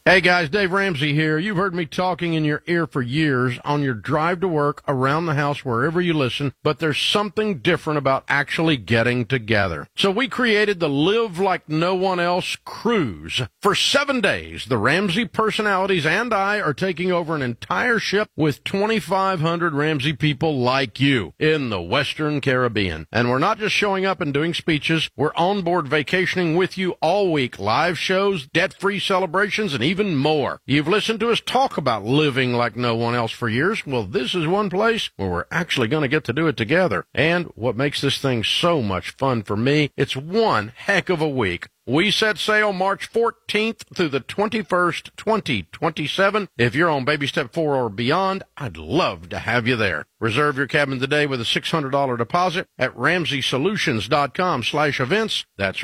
Hey guys, Dave Ramsey here. You've heard me talking in your ear for years on your drive to work, around the house, wherever you listen, but there's something different about actually getting together. So we created the Live Like No One Else cruise. For 7 days, the Ramsey personalities and I are taking over an entire ship with 2,500 Ramsey people like you in the Western Caribbean. And we're not just showing up and doing speeches. We're on board vacationing with you all week. Live shows, debt-free celebrations, and even more. You've listened to us talk about living like no one else for years. Well, this is one place where we're actually going to get to do it together. And what makes this thing so much fun for me, it's one heck of a week. We set sail March 14th through the 21st, 2027. If you're on baby step 4 or beyond, I'd love to have you there. Reserve your cabin today with a $600 deposit at RamseySolutions.com/events. That's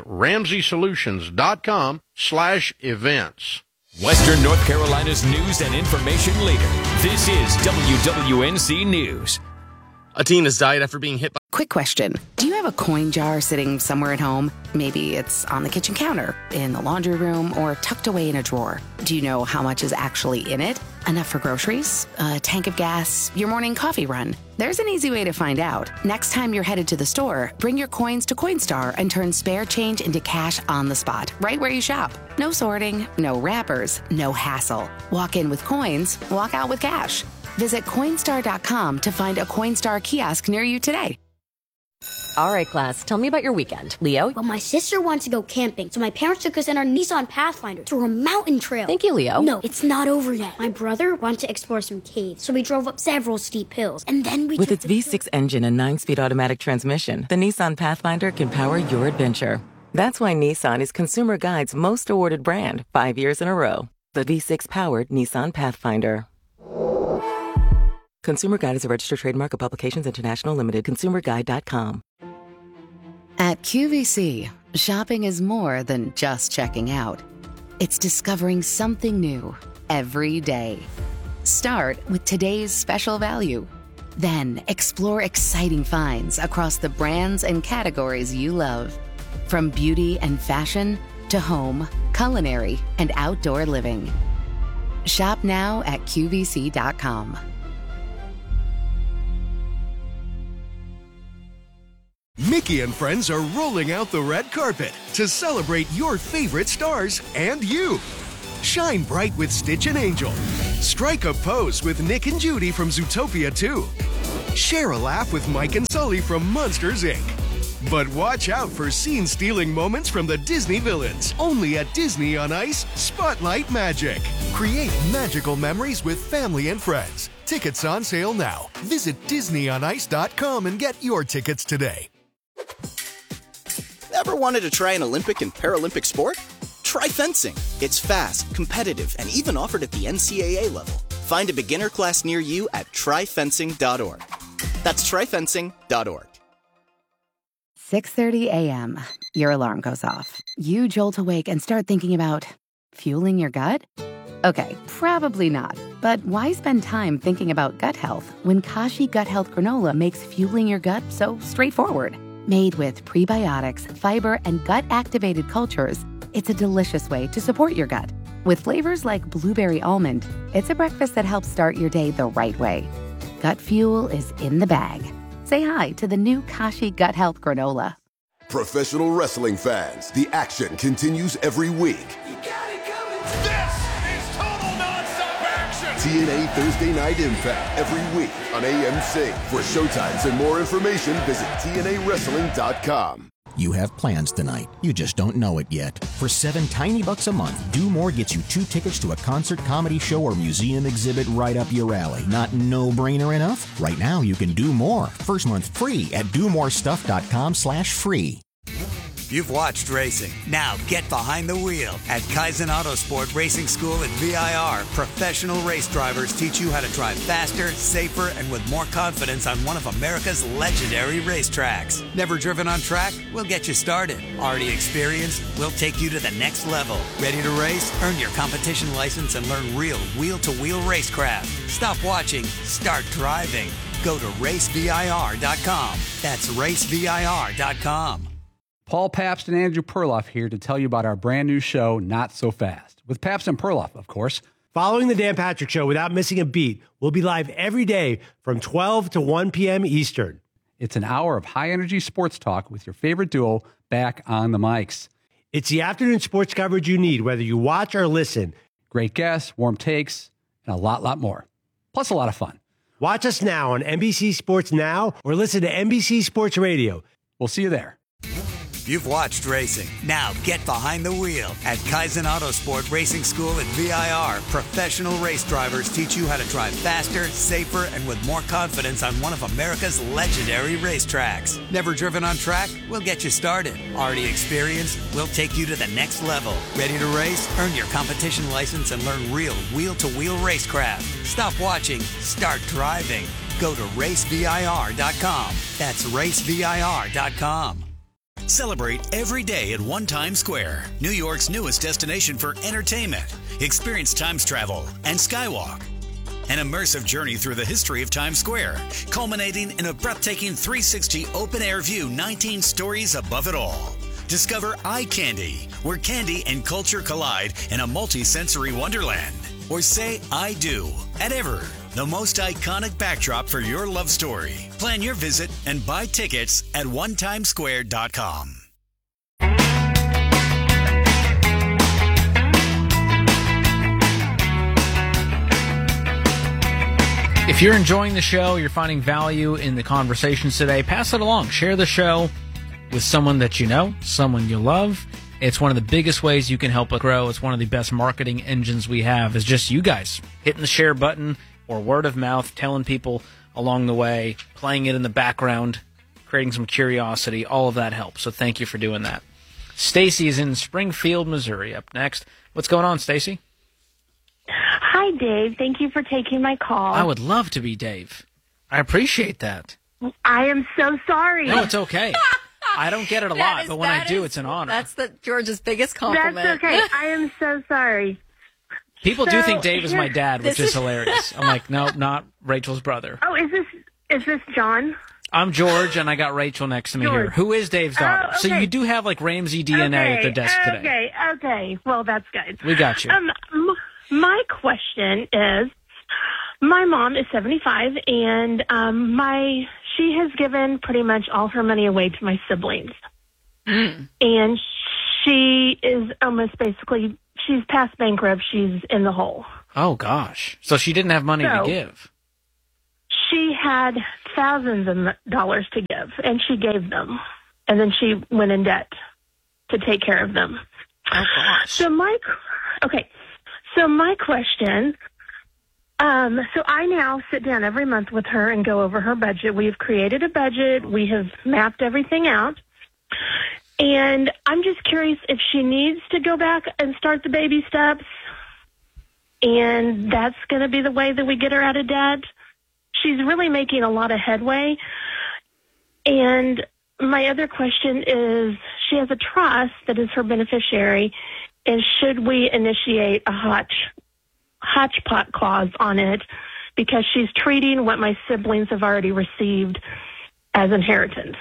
RamseySolutions.com/events. Western North Carolina's news and information leader. This is WWNC News. A teen has died after being hit by... Quick question. Do you have a coin jar sitting somewhere at home? Maybe it's on the kitchen counter, in the laundry room, or tucked away in a drawer. Do you know how much is actually in it? Enough for groceries? A tank of gas? Your morning coffee run? There's an easy way to find out. Next time you're headed to the store, bring your coins to Coinstar and turn spare change into cash on the spot, right where you shop. No sorting, no wrappers, no hassle. Walk in with coins, walk out with cash. Visit Coinstar.com to find a Coinstar kiosk near you today. All right, class, tell me about your weekend. Leo? Well, my sister wanted to go camping, so my parents took us in our Nissan Pathfinder through a mountain trail. Thank you, Leo. No, it's not over yet. My brother wanted to explore some caves, so we drove up several steep hills, and then we With its V6 engine and 9-speed automatic transmission, the Nissan Pathfinder can power your adventure. That's why Nissan is Consumer Guide's most awarded brand 5 years in a row. The V6-powered Nissan Pathfinder. Consumer Guide is a registered trademark of Publications International Limited. ConsumerGuide.com. At QVC, shopping is more than just checking out. It's discovering something new every day. Start with today's special value. Then explore exciting finds across the brands and categories you love. From beauty and fashion to home, culinary, and outdoor living. Shop now at QVC.com. Mickey and friends are rolling out the red carpet to celebrate your favorite stars and you. Shine bright with Stitch and Angel. Strike a pose with Nick and Judy from Zootopia 2. Share a laugh with Mike and Sully from Monsters, Inc. But watch out for scene-stealing moments from the Disney villains. Only at Disney on Ice Spotlight Magic. Create magical memories with family and friends. Tickets on sale now. Visit DisneyOnIce.com and get your tickets today. Ever wanted to try an Olympic and Paralympic sport? Try fencing. It's fast, competitive, and even offered at the NCAA level. Find a beginner class near you at tryfencing.org. That's tryfencing.org. 6:30 a.m. Your alarm goes off. You jolt awake and start thinking about fueling your gut? Okay, probably not. But why spend time thinking about gut health when Kashi Gut Health Granola makes fueling your gut so straightforward? Made with prebiotics, fiber, and gut-activated cultures, it's a delicious way to support your gut. With flavors like blueberry almond, it's a breakfast that helps start your day the right way. Gut fuel is in the bag. Say hi to the new Kashi Gut Health Granola. Professional wrestling fans, the action continues every week. You got it coming. This is total nonstop action. TNA Thursday Night Impact every week on AMC. For showtimes and more information, visit TNAWrestling.com. You have plans tonight. You just don't know it yet. For $7 tiny bucks a month, Do More gets you 2 tickets to a concert, comedy show, or museum exhibit right up your alley. Not no-brainer enough? Right now, you can do more. First month free at domorestuff.com/free. You've watched racing. Now get behind the wheel. At Kaizen Autosport Racing School at VIR, professional race drivers teach you how to drive faster, safer, and with more confidence on one of America's legendary racetracks. Never driven on track? We'll get you started. Already experienced? We'll take you to the next level. Ready to race? Earn your competition license and learn real wheel-to-wheel racecraft. Stop watching. Start driving. Go to racevir.com. That's racevir.com. Paul Pabst and Andrew Perloff here to tell you about our brand new show, Not So Fast, with Pabst and Perloff, of course. Following the Dan Patrick Show without missing a beat, we'll be live every day from 12 to 1 p.m. Eastern. It's an hour of high-energy sports talk with your favorite duo back on the mics. It's the afternoon sports coverage you need, whether you watch or listen. Great guests, warm takes, and a lot more. Plus a lot of fun. Watch us now on NBC Sports Now or listen to NBC Sports Radio. We'll see you there. You've watched racing. Now get behind the wheel at Kaizen Autosport Racing School at VIR. Professional race drivers teach you how to drive faster, safer, and with more confidence on one of America's legendary racetracks. Never driven on track? We'll get you started. Already experienced? We'll take you to the next level. Ready to race? Earn your competition license and learn real wheel-to-wheel racecraft. Stop watching. Start driving. Go to racevir.com. That's racevir.com. Celebrate every day at One Times Square, New York's newest destination for entertainment. Experience Times Travel and Skywalk. An immersive journey through the history of Times Square, culminating in a breathtaking 360 open-air view 19 stories above it all. Discover Eye Candy, where candy and culture collide in a multi-sensory wonderland. Or say I do at Ever, the most iconic backdrop for your love story. Plan your visit and buy tickets at onetimesquare.com. If you're enjoying the show, you're finding value in the conversations today, pass it along. Share the show with someone that you know, someone you love. It's one of the biggest ways you can help it grow. It's one of the best marketing engines we have is just you guys hitting the share button or word of mouth, telling people along the way, playing it in the background, creating some curiosity. All of that helps. So thank you for doing that. Stacy is in Springfield, Missouri. Up next. What's going on, Stacy? Hi, Dave. Thank you for taking my call. I would love to be Dave. I appreciate that. I am so sorry. No, it's okay. I don't get it a lot, but when I do, it's an honor. That's George's biggest compliment. That's okay. I am so sorry. People do think Dave is my dad, which is hilarious. I'm like, no, not Rachel's brother. Oh, is this John? I'm George, and I got Rachel next to me here. Who is Dave's daughter? Oh, okay. So you do have like Ramsey DNA at the desk today. Okay. Well, that's good. We got you. My question is, my mom is 75, and she has given pretty much all her money away to my siblings. And she is almost basically, she's past bankrupt. She's in the hole. Oh, gosh. So she didn't have money to give. She had thousands of dollars to give, and she gave them. And then she went in debt to take care of them. Oh, gosh. So my question, so I now sit down every month with her and go over her budget. We've created a budget. We have mapped everything out. And I'm just curious if she needs to go back and start the baby steps. And that's going to be the way that we get her out of debt. She's really making a lot of headway. And my other question is, she has a trust that is her beneficiary. And should we initiate a hodgepodge clause on it because she's treating what my siblings have already received as inheritance?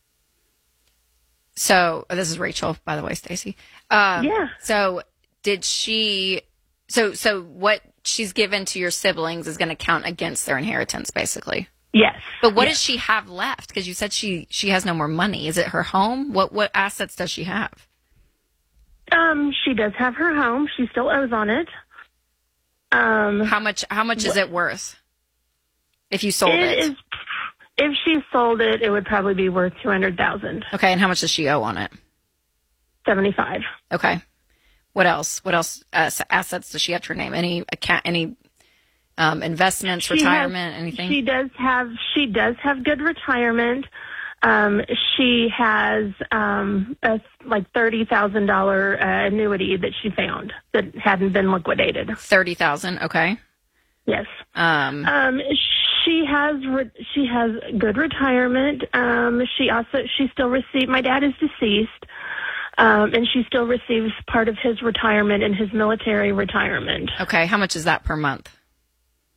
So this is Rachel, by the way, Stacy. Yeah. So did she? So what she's given to your siblings is going to count against their inheritance, basically. Yes. But what does she have left? Because you said she has no more money. Is it her home? What assets does she have? She does have her home. She still owes on it. How much is it worth? If you sold it? If she sold it, it would probably be worth $200,000. Okay, and how much does she owe on it? $75,000. Okay. What else? Assets does she have to her name? Any account? Any investments? Retirement? Anything? She does have good retirement. She has a $30,000 annuity that she found that hadn't been liquidated. $30,000. Okay. Yes. She has good retirement. She still received. My dad is deceased, and she still receives part of his retirement in his military retirement. Okay. How much is that per month?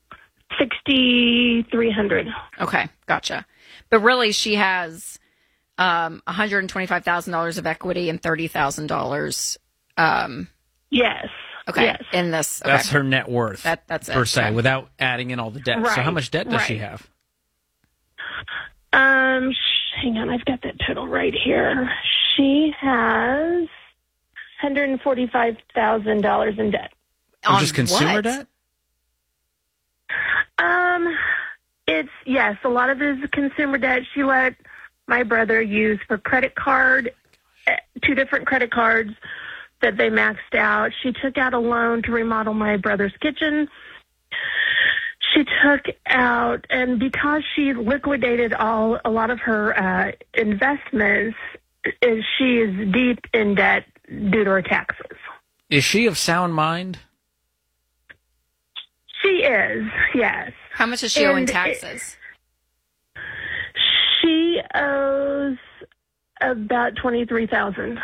$6,300. Okay, gotcha. But really, she has $125,000 of equity and $30,000. Yes. Okay. Yes. In this, okay. That's her net worth. That's it. Per se, Okay. without adding in all the debt. Right. So how much debt does she Right. have? Hang on, I've got that total right here. She has $145,000 in debt. Or just consumer what? debt? Yes, a lot of it is consumer debt. She let my brother use for credit card, 2 different credit cards that they maxed out. She took out a loan to remodel my brother's kitchen. She took out, and because she liquidated a lot of her investments, she is deep in debt due to her taxes. Is she of sound mind? She is, yes. How much does she owe in taxes? She owes about $23,000.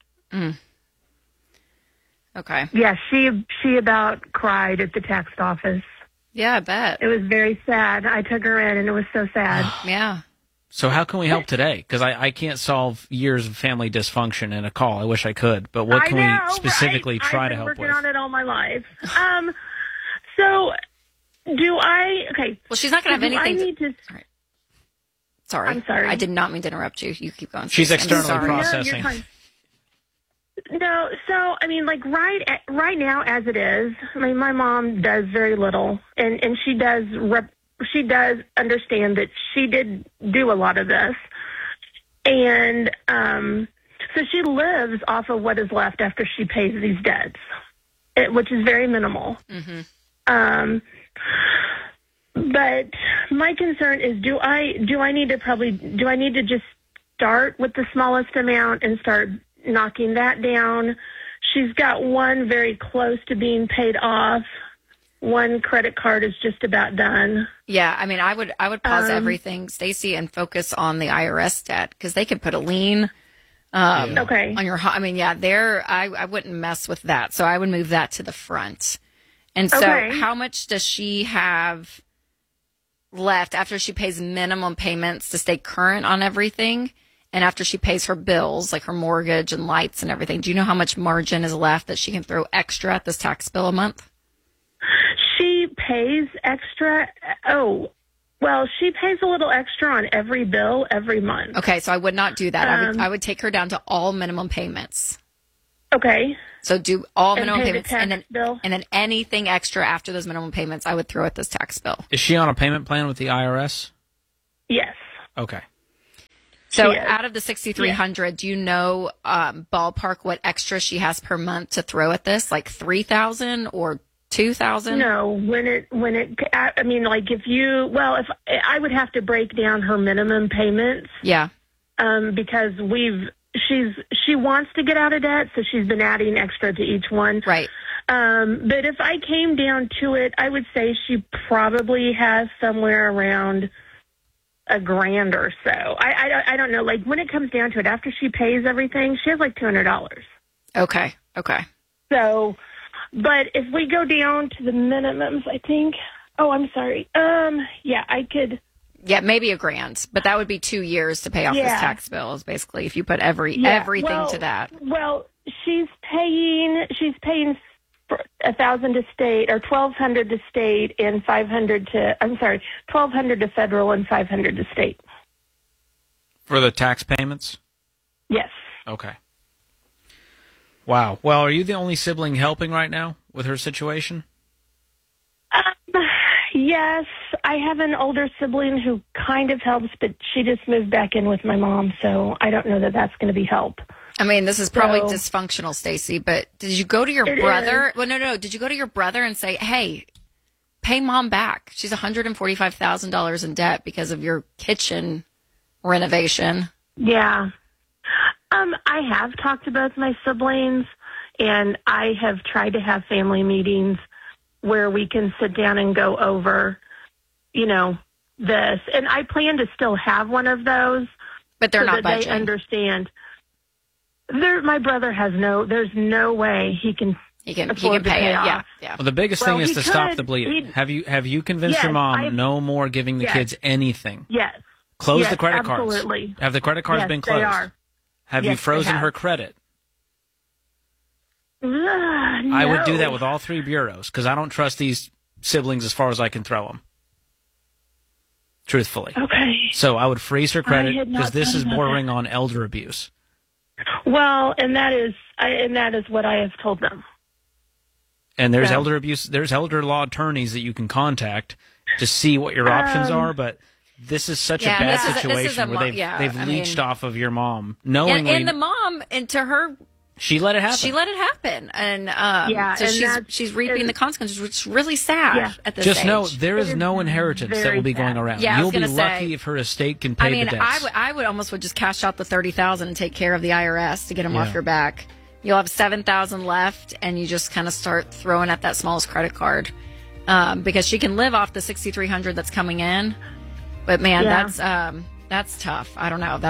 Okay. Yeah, she about cried at the tax office. Yeah, I bet. It was very sad. I took her in, and it was so sad. Yeah. So how can we help today? Because I can't solve years of family dysfunction in a call. I wish I could. But what can we specifically try to help with? I've been working on it all my life. So do I... Okay. Well, she's not going to have anything... I need to... Sorry. I'm sorry. I did not mean to interrupt you. You keep going. She's I'm externally sorry. processing. No, so I mean, like right now, as it is, I mean, my mom does very little, and she does understand that she did do a lot of this, and so she lives off of what is left after she pays these debts, which is very minimal. Mm-hmm. But my concern is, do I need to just start with the smallest amount and start knocking that down? She's got one very close to being paid off. One credit card is just about done. Yeah, I mean, I would pause everything, Stacey, and focus on the IRS debt because they could put a lien okay. on your. I mean, yeah, I wouldn't mess with that. So I would move that to the front. And so, how much does she have left after she pays minimum payments to stay current on everything? And after she pays her bills, like her mortgage and lights and everything, do you know how much margin is left that she can throw extra at this tax bill a month? She pays extra. Oh, well, she pays a little extra on every bill every month. Okay, so I would not do that. I would take her down to all minimum payments. Okay. So do all minimum pay the payments, tax bill? and then anything extra after those minimum payments, I would throw at this tax bill. Is she on a payment plan with the IRS? Yes. Okay. So out of the $6,300, do you know ballpark what extra she has per month to throw at this? Like $3,000 or $2,000? No, I mean, like if I would have to break down her minimum payments. Yeah. Because she wants to get out of debt, so she's been adding extra to each one. Right. But if I came down to it, I would say she probably has somewhere around $1,000 or so. I don't know. Like when it comes down to it, after she pays everything, she has like $200. Okay. So, but if we go down to the minimums, I think. Oh, I'm sorry. Yeah, I could. Yeah, maybe $1,000, but that would be 2 years to pay off this tax bill. Is basically if you put everything to that. Well, she's paying for $1,000 to state, or $1,200 to state, and $1,200 to federal and $500 to state. For the tax payments? Yes. Okay. Wow. Well, are you the only sibling helping right now with her situation? Yes, I have an older sibling who kind of helps, but she just moved back in with my mom, so I don't know that that's going to be help. I mean, this is probably dysfunctional, Stacey, but did you go to your brother? Well, no. Did you go to your brother and say, hey, pay mom back? She's $145,000 in debt because of your kitchen renovation. Yeah. I have talked to both my siblings, and I have tried to have family meetings where we can sit down and go over, this. And I plan to still have one of those. But they're not budgeting. They understand. My brother there's no way he can afford to pay it off. Yeah. Well, the biggest thing is to stop the bleeding. Have you convinced your mom no more giving the kids anything? Yes. Close the credit absolutely. cards. Have the credit cards been closed? They are. Have you frozen her credit? No. I would do that with all 3 bureaus because I don't trust these siblings as far as I can throw them. Truthfully. Okay. So I would freeze her credit because this is thought bordering on elder abuse. Well, and that is what I have told them. And there's elder abuse. There's elder law attorneys that you can contact to see what your options are. But this is such a bad situation where they've leached off of your mom knowingly. And the mom, and to her, she let it happen. She let it happen, and so she's reaping the consequences, which is really sad at this Just age. know there is no inheritance that will be going around. Yeah, You'll be lucky if her estate can pay the debts. I would almost just cash out the $30,000 and take care of the IRS to get them off your back. You'll have $7,000 left, and you just kind of start throwing at that smallest credit card because she can live off the $6,300 that's coming in. But man, that's tough. I don't know.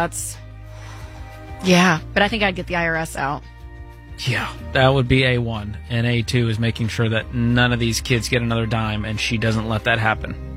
But I think I'd get the IRS out. Yeah, that would be A1. And A2 is making sure that none of these kids get another dime, and she doesn't let that happen.